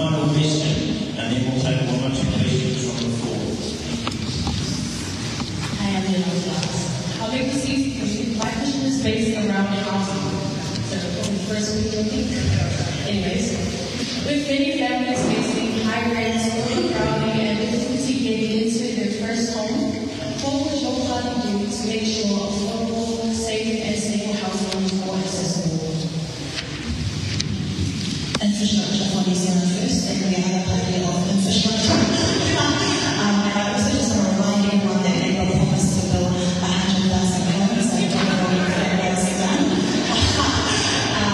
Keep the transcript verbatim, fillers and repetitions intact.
final question, and then we'll take one or two questions from the floor. Hi, I'm Lynn Class. I'll make this easy. My question is based around housing. So, first week, I think. Anyways, with many families facing high rents, overcrowding, and difficulty getting